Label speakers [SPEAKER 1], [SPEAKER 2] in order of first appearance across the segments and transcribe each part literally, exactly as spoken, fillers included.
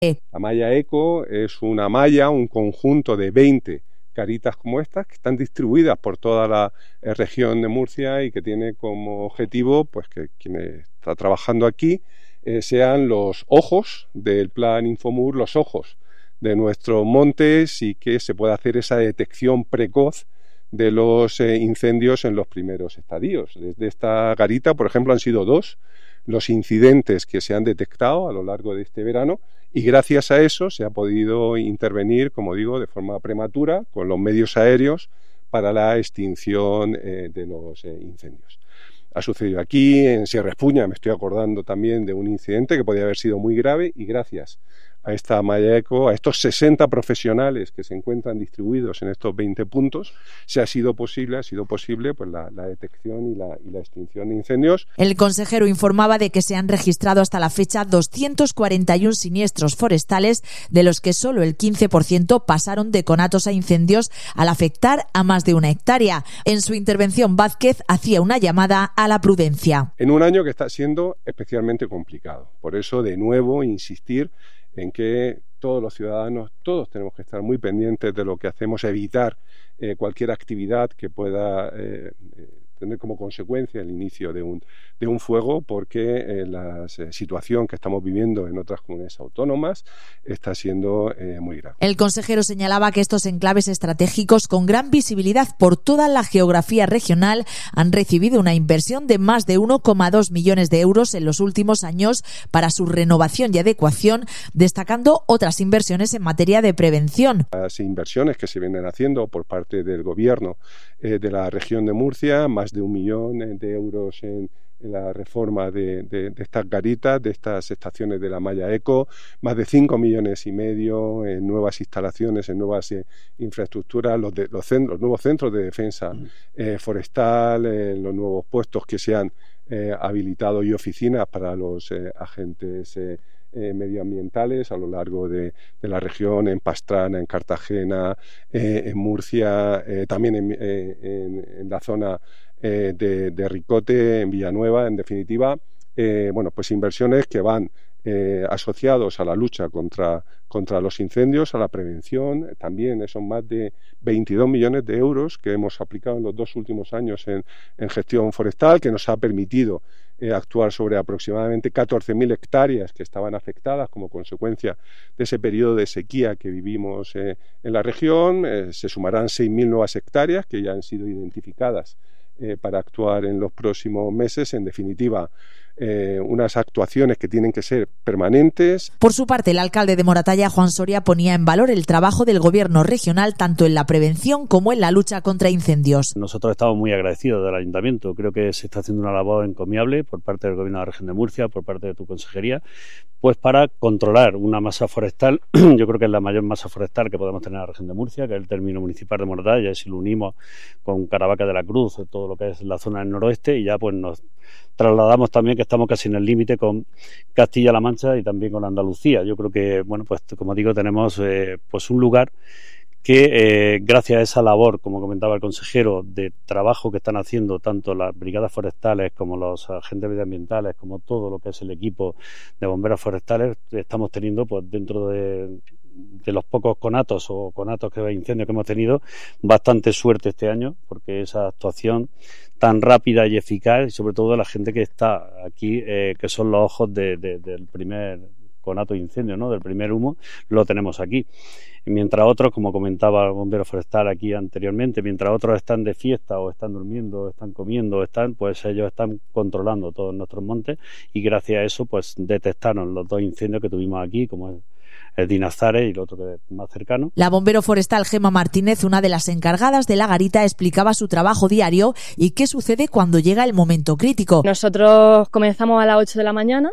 [SPEAKER 1] La malla eco es una malla, un conjunto de veinte garitas como estas que están distribuidas por toda la eh, región de Murcia y que tiene como objetivo pues que quien está trabajando aquí eh, sean los ojos del plan Infomur, los ojos de nuestros montes y que se pueda hacer esa detección precoz de los eh, incendios en los primeros estadios. Desde esta garita, por ejemplo, han sido dos los incidentes que se han detectado a lo largo de este verano y gracias a eso se ha podido intervenir, como digo, de forma prematura con los medios aéreos para la extinción eh, de los eh, incendios. Ha sucedido aquí, en Sierra Espuña, me estoy acordando también de un incidente que podía haber sido muy grave y gracias a esta malla eco, a estos sesenta profesionales que se encuentran distribuidos en estos veinte puntos, se ha sido posible, ha sido posible pues la, la detección y la, y la extinción de incendios.
[SPEAKER 2] El consejero informaba de que se han registrado hasta la fecha doscientos cuarenta y uno siniestros forestales, de los que solo el quince por ciento pasaron de conatos a incendios al afectar a más de una hectárea. En su intervención, Vázquez hacía una llamada a la prudencia.
[SPEAKER 1] En un año que está siendo especialmente complicado. Por eso, de nuevo, insistir en que todos los ciudadanos, todos tenemos que estar muy pendientes de lo que hacemos, evitar eh, cualquier actividad que pueda eh, tener como consecuencia el inicio de un, de un fuego, porque eh, la eh, situación que estamos viviendo en otras comunidades autónomas está siendo eh, muy grave.
[SPEAKER 2] El consejero señalaba que estos enclaves estratégicos con gran visibilidad por toda la geografía regional han recibido una inversión de más de uno coma dos millones de euros en los últimos años para su renovación y adecuación, destacando otras inversiones en materia de prevención.
[SPEAKER 1] Las inversiones que se vienen haciendo por parte del Gobierno eh, de la región de Murcia, más de un millón de euros en, en la reforma de, de, de estas garitas, de estas estaciones de la malla eco, más de cinco millones y medio en nuevas instalaciones, en nuevas eh, infraestructuras, los, de, los, centros, los nuevos centros de defensa eh, forestal, eh, los nuevos puestos que se han eh, habilitado y oficinas para los eh, agentes eh, Eh, medioambientales a lo largo de, de la región, en Pastrana, en Cartagena, eh, en Murcia, eh, también en, eh, en, en la zona eh, de, de Ricote, en Villanueva, en definitiva, eh, bueno, pues inversiones que van eh, asociados a la lucha contra, contra los incendios, a la prevención, también son más de veintidós millones de euros que hemos aplicado en los dos últimos años en, en gestión forestal, que nos ha permitido Eh, actuar sobre aproximadamente catorce mil hectáreas que estaban afectadas como consecuencia de ese periodo de sequía que vivimos eh, en la región. Eh, se sumarán seis mil nuevas hectáreas que ya han sido identificadas eh, para actuar en los próximos meses. En definitiva, eh, unas actuaciones que tienen que ser permanentes.
[SPEAKER 2] Por su parte, el alcalde de Moratalla, Juan Soria, ponía en valor el trabajo del gobierno regional tanto en la prevención como en la lucha contra incendios.
[SPEAKER 3] Nosotros estamos muy agradecidos del ayuntamiento. Creo que se está haciendo una labor encomiable por parte del gobierno de la región de Murcia, por parte de tu consejería, pues para controlar una masa forestal. Yo creo que es la mayor masa forestal que podemos tener en la región de Murcia, que es el término municipal de Moratalla, y si lo unimos con Caravaca de la Cruz, todo lo que es la zona del noroeste, y ya pues nos trasladamos también que estamos casi en el límite con Castilla-La Mancha y también con Andalucía. Yo creo que, bueno, pues como digo, tenemos eh, pues un lugar que eh, gracias a esa labor, como comentaba el consejero, de trabajo que están haciendo tanto las brigadas forestales como los agentes medioambientales, como todo lo que es el equipo de bomberos forestales, estamos teniendo pues dentro de, de los pocos conatos o conatos que incendios que hemos tenido, bastante suerte este año, porque esa actuación tan rápida y eficaz, y sobre todo de la gente que está aquí, eh, que son los ojos de, de, del primer conato de incendio, ¿no? Del primer humo, lo tenemos aquí. Mientras otros, como comentaba el bombero forestal aquí anteriormente, mientras otros están de fiesta o están durmiendo, o están comiendo, o están, pues ellos están controlando todos nuestros montes y gracias a eso pues detectaron los dos incendios que tuvimos aquí, como es el de Inazares y el otro que es más cercano.
[SPEAKER 2] La bombero forestal Gema Martínez, una de las encargadas de la garita, explicaba su trabajo diario y qué sucede cuando llega el momento crítico.
[SPEAKER 4] Nosotros comenzamos a las ocho de la mañana,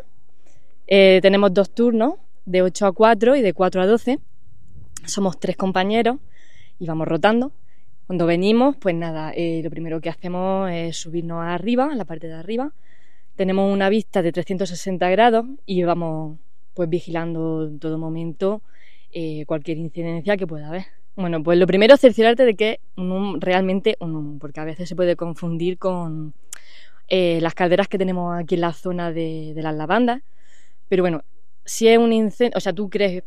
[SPEAKER 4] eh, tenemos dos turnos, de ocho a cuatro y de cuatro a doce. Somos tres compañeros y vamos rotando. Cuando venimos, pues nada, eh, lo primero que hacemos es subirnos arriba, a la parte de arriba. Tenemos una vista de trescientos sesenta grados y vamos pues vigilando en todo momento eh, cualquier incidencia que pueda haber. Bueno, pues lo primero es cerciorarte de que es un humo, realmente un humo, porque a veces se puede confundir con eh, las calderas que tenemos aquí en la zona de, de las lavandas, pero bueno, si es un incendio, o sea, tú crees